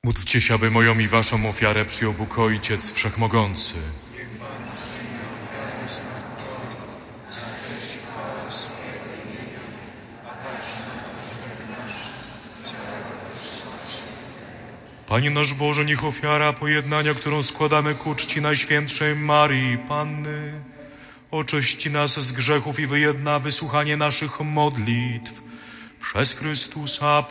Módlcie się, aby moją i waszą ofiarę przyjął Bóg Ojciec Wszechmogący. Panie nasz Boże, niech ofiara pojednania, którą składamy ku czci Najświętszej Marii Panny, oczyści nas z grzechów i wyjedna wysłuchanie naszych modlitw przez Chrystusa